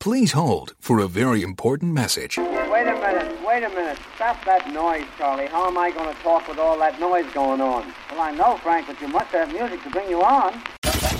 Please hold for a very important message. Wait a minute. Stop that noise, Charlie. How am I going to talk with all that noise going on? Well, I know, Frank, but you must have music to bring you on.